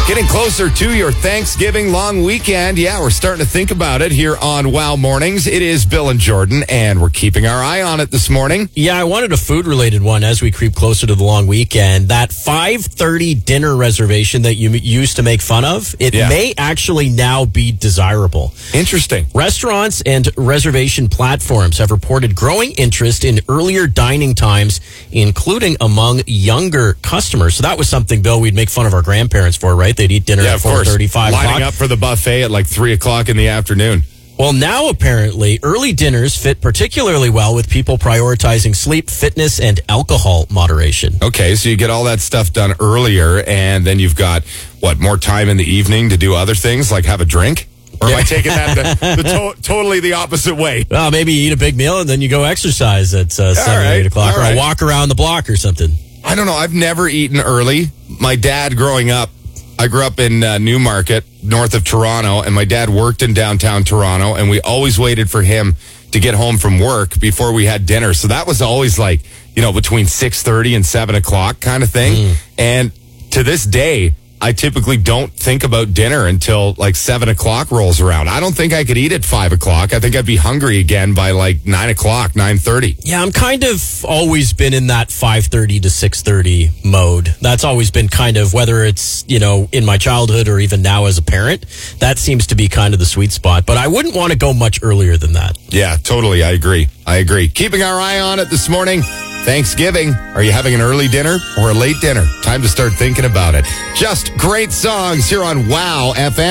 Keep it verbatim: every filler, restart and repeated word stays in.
Getting closer to your Thanksgiving long weekend. Yeah, we're starting to think about it here on Wow Mornings. It is Bill and Jordan, and we're keeping our eye on it this morning. Yeah, I wanted a food-related one as we creep closer to the long weekend. That five thirty dinner reservation that you used to make fun of, it Yeah. may actually now be desirable. Interesting. Restaurants and reservation platforms have reported growing interest in earlier dining times, including among younger customers. So that was something, Bill, we'd make fun of our grandparents for, right? They'd eat dinner Yeah, at of four course. thirty, five Lining o'clock. up for the buffet at like three o'clock in the afternoon. Well, now apparently early dinners fit particularly well with people prioritizing sleep, fitness, and alcohol moderation. Okay, so you get all that stuff done earlier, and then you've got, what, more time in the evening to do other things, like have a drink? Or am I taking that the, the to- totally the opposite way? Well, maybe you eat a big meal and then you go exercise at uh, seven, right, eight o'clock, all or right. a walk around the block or something. I don't know. I've never eaten early. My dad, growing up, I grew up in uh, Newmarket, north of Toronto, and my dad worked in downtown Toronto, and we always waited for him to get home from work before we had dinner. So that was always like, you know, between six thirty and seven o'clock kind of thing. Mm. And to this day, I typically don't think about dinner until like seven o'clock rolls around. I don't think I could eat at five o'clock. I think I'd be hungry again by like nine o'clock, nine thirty. Yeah, I'm kind of always been in that five thirty to six thirty mode. That's always been kind of, whether it's, you know, in my childhood or even now as a parent, that seems to be kind of the sweet spot. But I wouldn't want to go much earlier than that. Yeah, totally. I agree. I agree. Keeping our eye on it this morning. Thanksgiving. Are you having an early dinner or a late dinner? Time to start thinking about it. Just great songs here on Wow F M.